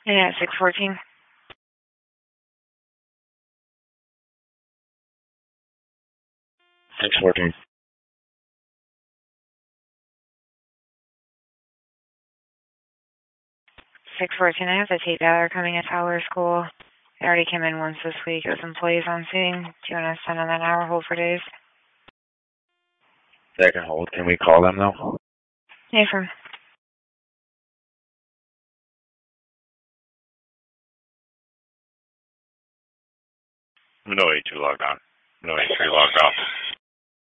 Yeah, 614. 614. 614. I have the tape that are coming at Tower School. They already came in once this week. It was employees on scene. Do you want to send on that hour hold for days? Second hold. Can we call them though? Hey, from. No 82 logged on. No 83 logged off.